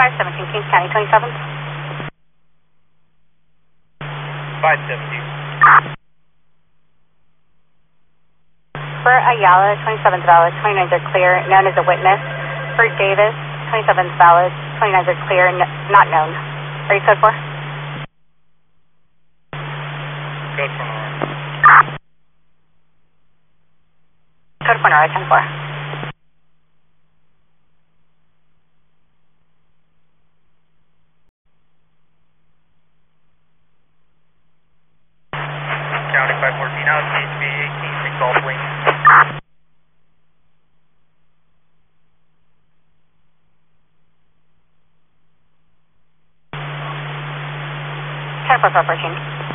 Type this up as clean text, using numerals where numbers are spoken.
517, Kings County, 27th. 517. For Ayala, 27th valid, 29s are clear, known as a witness. For Davis, 27th valid, 29s are clear, not known. Are you code 4? Code 4 Nora. Code 4 Nora, 10-4. County 514 out, CHB 18, Exalt Wing. Ten 4 414.